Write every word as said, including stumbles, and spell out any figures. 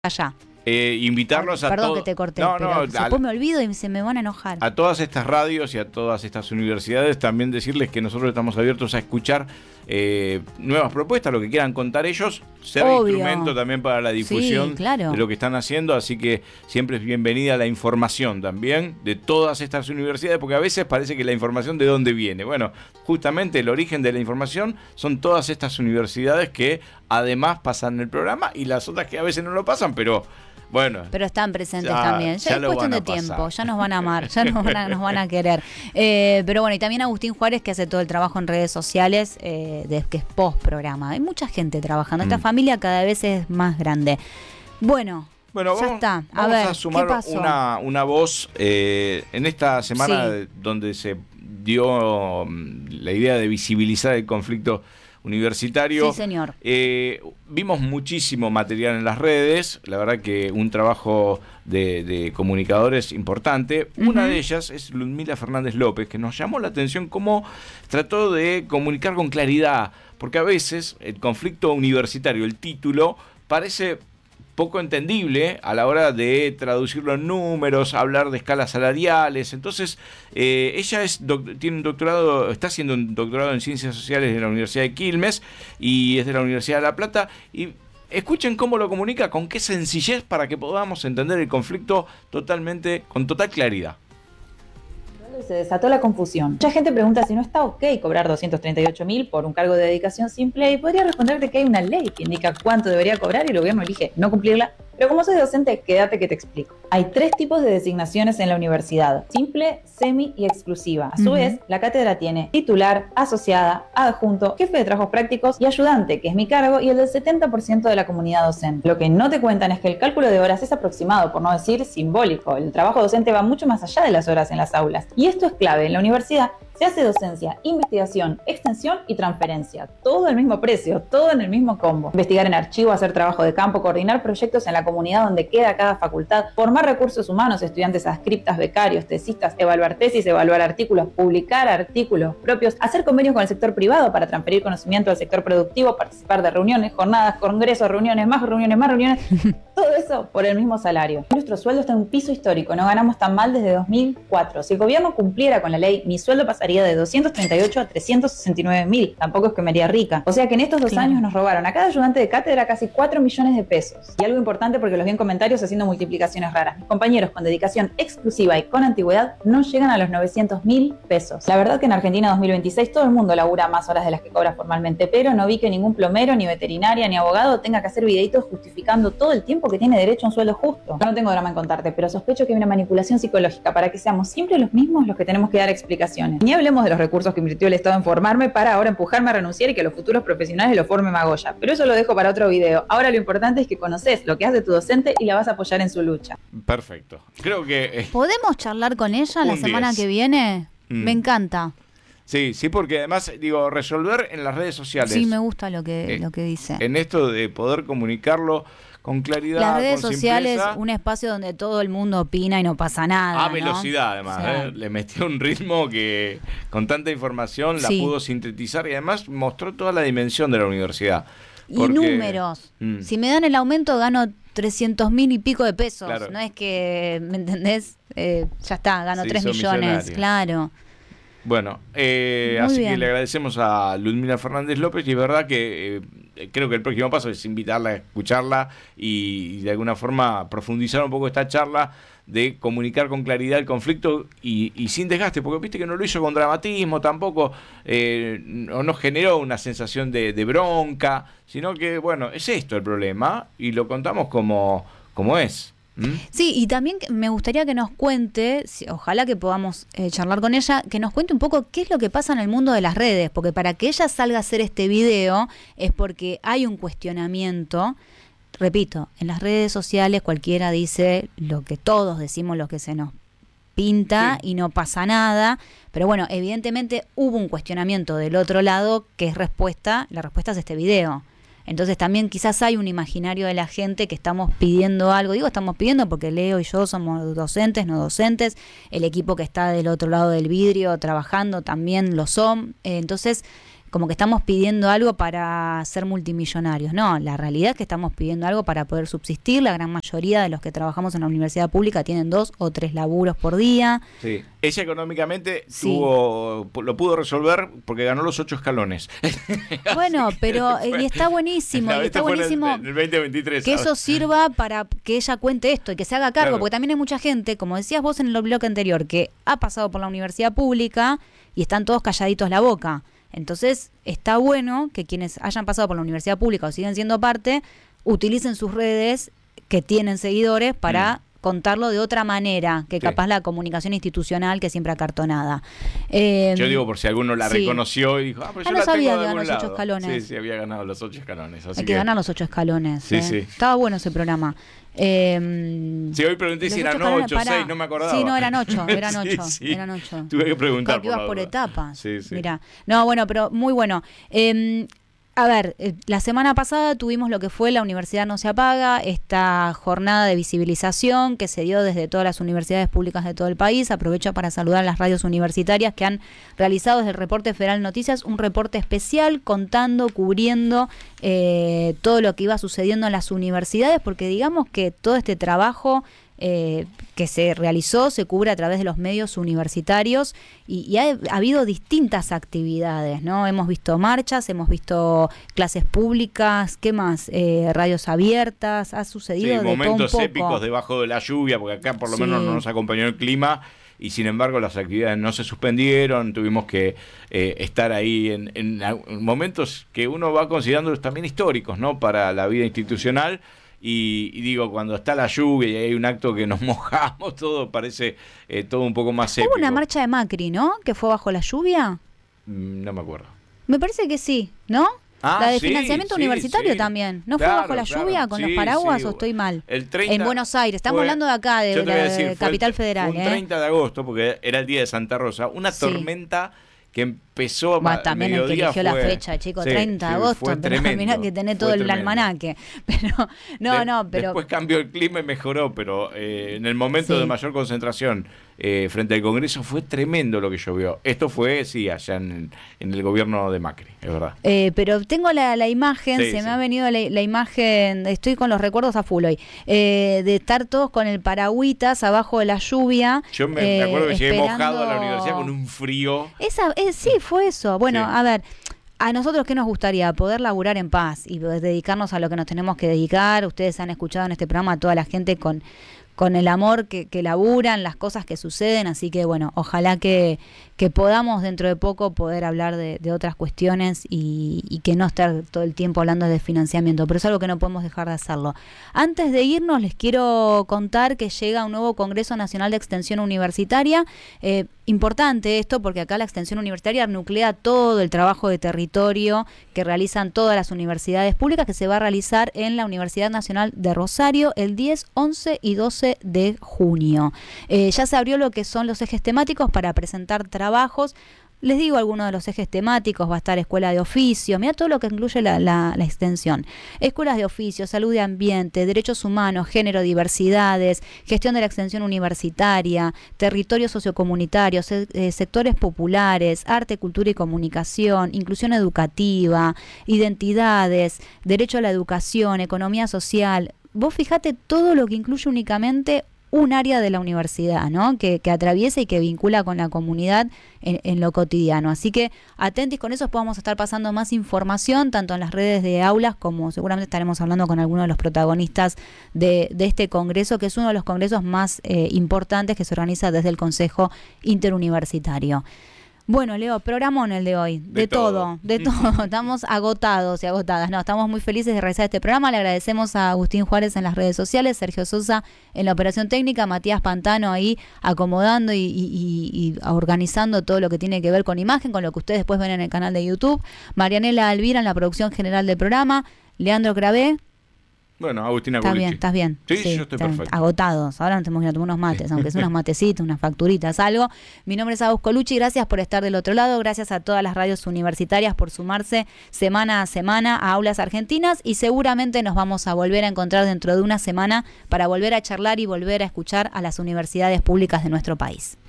allá. Eh, invitarlos a todos. Perdón que te corté, no, pero no, después me olvido y se me van a enojar. A todas estas radios y a todas estas universidades también decirles que nosotros estamos abiertos a escuchar eh, nuevas propuestas, lo que quieran contar ellos, ser Obvio. instrumento también para la difusión Sí, claro. de lo que están haciendo, así que siempre es bienvenida la información también de todas estas universidades, porque a veces parece que la información de dónde viene. Bueno, justamente el origen de la información son todas estas universidades que además pasan el programa y las otras que a veces no lo pasan, pero bueno, pero están presentes ya, también. Ya, ya es lo cuestión van de a tiempo, pasar. ya nos van a amar, ya nos van a, nos van a querer. Eh, pero bueno, y también Agustín Juárez, que hace todo el trabajo en redes sociales, eh, de, que es post programa. Hay mucha gente trabajando. Esta Mm. familia cada vez es más grande. Bueno, Bueno, ya vamos, está. A vamos ver, a sumar ¿qué pasó? una, una voz eh, en esta semana Sí. donde se dio mm, la idea de visibilizar el conflicto universitario. Sí, señor. Eh, vimos muchísimo material en las redes, la verdad que un trabajo de, de comunicadores importante. Uh-huh. Una de ellas es Ludmila Fernández López, que nos llamó la atención cómo trató de comunicar con claridad, porque a veces el conflicto universitario, el título, parece poco entendible a la hora de traducirlo en números, hablar de escalas salariales. Entonces, eh, ella es doc- tiene un doctorado, está haciendo un doctorado en Ciencias Sociales de la Universidad de Quilmes y es de la Universidad de La Plata. Y escuchen cómo lo comunica, con qué sencillez para que podamos entender el conflicto totalmente, con total claridad. Se desató la confusión. Mucha gente pregunta si no está ok cobrar doscientos treinta y ocho mil por un cargo de dedicación simple y podría responderte que hay una ley que indica cuánto debería cobrar y el gobierno elige no cumplirla. Pero como soy docente, quédate que te explico. Hay tres tipos de designaciones en la universidad: simple, semi y exclusiva. A su uh-huh. vez, la cátedra tiene titular, asociada, adjunto, jefe de trabajos prácticos y ayudante, que es mi cargo, y el del setenta por ciento de la comunidad docente. Lo que no te cuentan es que el cálculo de horas es aproximado, por no decir simbólico. El trabajo docente va mucho más allá de las horas en las aulas. Y esto es clave. En la universidad se hace docencia, investigación, extensión y transferencia. Todo al mismo precio, todo en el mismo combo. Investigar en archivo, hacer trabajo de campo, coordinar proyectos en la comunidad donde queda cada facultad, formar recursos humanos, estudiantes adscriptas, becarios, tesistas, evaluar tesis, evaluar artículos, publicar artículos propios, hacer convenios con el sector privado para transferir conocimiento al sector productivo, participar de reuniones, jornadas, congresos, reuniones, más reuniones, más reuniones. Todo eso por el mismo salario. Nuestro sueldo está en un piso histórico, no ganamos tan mal desde dos mil cuatro. Si el gobierno cumpliera con la ley, mi sueldo pasaría de doscientos treinta y ocho a trescientos sesenta y nueve mil. Tampoco es que me haría rica. O sea que en estos dos claro. años nos robaron a cada ayudante de cátedra casi cuatro millones de pesos. Y algo importante, porque los vi en comentarios haciendo multiplicaciones raras. Mis compañeros con dedicación exclusiva y con antigüedad no llegan a los novecientos mil pesos. La verdad que en Argentina dos mil veintiséis todo el mundo labura más horas de las que cobra formalmente, pero no vi que ningún plomero, ni veterinaria, ni abogado tenga que hacer videitos justificando todo el tiempo que tiene derecho a un sueldo justo. Yo no tengo drama en contarte, pero sospecho que hay una manipulación psicológica para que seamos siempre los mismos los que tenemos que dar explicaciones. Ni hablemos de los recursos que invirtió el Estado en formarme para ahora empujarme a renunciar y que los futuros profesionales lo forme Magoya. Pero eso lo dejo para otro video. Ahora lo importante es que conoces lo que hace tu docente y la vas a apoyar en su lucha. Perfecto. Creo que... Eh, ¿podemos charlar con ella la semana diez. Que viene? Mm. Me encanta. Sí, sí, porque además, digo, resolver en las redes sociales. Sí, me gusta lo que, eh, lo que dice. En esto de poder comunicarlo con claridad, las redes con sociales, simpleza. Un espacio donde todo el mundo opina y no pasa nada. A ¿no? velocidad, además. O sea, ¿eh? Le metió un ritmo que con tanta información sí. la pudo sintetizar y además mostró toda la dimensión de la universidad. Porque, y números. Mm. Si me dan el aumento, gano trescientos mil y pico de pesos. Claro. No es que, ¿me entendés? Eh, ya está, gano tres millones. Claro. Bueno, eh, así bien. que le agradecemos a Ludmila Fernández López y es verdad que eh, creo que el próximo paso es invitarla a escucharla y, y de alguna forma profundizar un poco esta charla de comunicar con claridad el conflicto y, y sin desgaste, porque viste que no lo hizo con dramatismo tampoco, eh, no nos generó una sensación de, de bronca, sino que bueno, es esto el problema y lo contamos como, como es. ¿Mm? Sí, y también me gustaría que nos cuente, ojalá que podamos eh, charlar con ella, que nos cuente un poco qué es lo que pasa en el mundo de las redes, porque para que ella salga a hacer este video es porque hay un cuestionamiento. Repito, en las redes sociales cualquiera dice lo que todos decimos, lo que se nos pinta sí. y no pasa nada, pero bueno, evidentemente hubo un cuestionamiento del otro lado que es respuesta, la respuesta es este video. Entonces también quizás hay un imaginario de la gente que estamos pidiendo algo. Digo, estamos pidiendo porque Leo y yo somos docentes, no docentes. El equipo que está del otro lado del vidrio trabajando también lo son. Eh, entonces como que estamos pidiendo algo para ser multimillonarios. No, la realidad es que estamos pidiendo algo para poder subsistir. La gran mayoría de los que trabajamos en la universidad pública tienen dos o tres laburos por día. Sí. Ella económicamente Sí. tuvo, lo pudo resolver porque ganó los ocho escalones. Bueno, pero eh, y está buenísimo, No, y esto está fue en el- buenísimo en el veinte veintitrés, que ¿sabes? eso sirva para que ella cuente esto y que se haga cargo, Claro. porque también hay mucha gente, como decías vos en el bloque anterior, que ha pasado por la universidad pública y están todos calladitos la boca. Entonces, está bueno que quienes hayan pasado por la universidad pública o siguen siendo parte, utilicen sus redes que tienen seguidores para Mm. contarlo de otra manera que Sí. capaz la comunicación institucional que siempre acartonada. Eh, Yo digo por si alguno la sí. reconoció y dijo, ah, pero Ah, yo no la sabía tengo que de ganó algún los ocho lado. escalones. Sí, sí, había ganado los ocho escalones. Así Hay que ganar los ocho escalones. Sí, eh. sí. Estaba bueno ese programa. Eh, Sí, hoy pregunté los si ocho eran escalones, ocho, pará. seis, no me acordaba. Sí, no, eran ocho, eran Sí, ocho, sí. eran ocho. Tuve que preguntar. Claro, que ibas la por duda. etapas. Sí, sí. Mirá. No, bueno, pero muy bueno. Eh, a ver, eh, la semana pasada tuvimos lo que fue La Universidad No Se Apaga, esta jornada de visibilización que se dio desde todas las universidades públicas de todo el país. Aprovecho para saludar a las radios universitarias que han realizado desde el Reporte Federal Noticias un reporte especial contando, cubriendo eh, todo lo que iba sucediendo en las universidades, porque digamos que todo este trabajo eh, que se realizó se cubre a través de los medios universitarios y, y ha, ha habido distintas actividades, ¿no? Hemos visto marchas, hemos visto clases públicas, ¿qué más? Eh, radios abiertas, ha sucedido Sí, de todo un momentos poco. épicos debajo de la lluvia, porque acá por lo Sí. menos no nos acompañó el clima y sin embargo las actividades no se suspendieron, tuvimos que eh, estar ahí en, en, en momentos que uno va considerando también históricos, ¿no? Para la vida institucional. Y, y digo, cuando está la lluvia y hay un acto que nos mojamos, todo parece eh, todo un poco más épico. Hubo una marcha de Macri, ¿no? Que fue bajo la lluvia. Mm, No me acuerdo. Me parece que sí, ¿no? Ah, la de sí, financiamiento sí, universitario sí. también. ¿No Claro, fue bajo la claro. lluvia con Sí, los paraguas sí. o estoy mal? El treinta en Buenos Aires. Estamos fue- hablando de acá, de yo te la voy a decir, fue el- capital federal. fue un ¿eh? treinta de agosto, porque era el día de Santa Rosa. Una Sí. tormenta que empezó Bah, a también el que mediodía eligió la fue- fecha, chicos, sí, treinta de sí, agosto, fue pero tremendo, mirá que tenés fue todo el tremendo. almanaque. Pero, no, De- no, pero... Después cambió el clima y mejoró, pero eh, en el momento Sí. de mayor concentración eh, frente al Congreso fue tremendo lo que llovió. Esto fue, sí, allá en, en el gobierno de Macri, es verdad. Eh, pero tengo la, la imagen, Sí, se sí. me ha venido la, la imagen, estoy con los recuerdos a full hoy, eh, de estar todos con el paragüitas abajo de la lluvia. Yo me, me eh, acuerdo que llegué esperando- mojado a la universidad con un frío. Esa, eh, sí, fue eso. Bueno, Sí. a ver, a nosotros qué nos gustaría, poder laburar en paz y poder dedicarnos a lo que nos tenemos que dedicar. Ustedes han escuchado en este programa a toda la gente con, con el amor que, que laburan, las cosas que suceden, así que bueno, ojalá que, que podamos dentro de poco poder hablar de, de otras cuestiones y, y que no estar todo el tiempo hablando de financiamiento, pero es algo que no podemos dejar de hacerlo. Antes de irnos, les quiero contar que llega un nuevo Congreso Nacional de Extensión Universitaria. Eh, importante esto porque acá la extensión universitaria nuclea todo el trabajo de territorio que realizan todas las universidades públicas, que se va a realizar en la Universidad Nacional de Rosario el diez, once y doce de junio. Eh, ya se abrió lo que son los ejes temáticos para presentar trabajos. Les digo algunos de los ejes temáticos: va a estar escuela de oficio, mira todo lo que incluye la, la, la extensión, escuelas de oficio, salud y ambiente, derechos humanos, género, diversidades, gestión de la extensión universitaria, territorio sociocomunitario, se, eh, sectores populares, arte, cultura y comunicación, inclusión educativa, identidades, derecho a la educación, economía social. Vos fijate todo lo que incluye únicamente un área de la universidad, ¿no? Que, que atraviesa y que vincula con la comunidad en, en lo cotidiano. Así que atentis con eso, podemos estar pasando más información, tanto en las redes de aulas como seguramente estaremos hablando con algunos de los protagonistas de, de este congreso, que es uno de los congresos más eh, importantes que se organiza desde el Consejo Interuniversitario. Bueno, Leo, programón el de hoy, de, De todo, todo. de todo. Estamos agotados y agotadas. No, estamos muy felices de realizar este programa. Le agradecemos a Agustín Juárez en las redes sociales, Sergio Sosa en la operación técnica, Matías Pantano ahí acomodando y, y, y, y organizando todo lo que tiene que ver con imagen, con lo que ustedes después ven en el canal de YouTube, Marianela Alvira en la producción general del programa, Leandro Cravé. Bueno, Agustina Estás Colichi. bien, estás bien. Sí, sí, yo estoy está bien. perfecto. Agotados. Ahora nos tenemos que ir a tomar unos mates, aunque sean unos matecitos, unas facturitas, algo. Mi nombre es Agus Colucci, gracias por estar del otro lado, gracias a todas las radios universitarias por sumarse semana a semana a Aulas Argentinas, y seguramente nos vamos a volver a encontrar dentro de una semana para volver a charlar y volver a escuchar a las universidades públicas de nuestro país.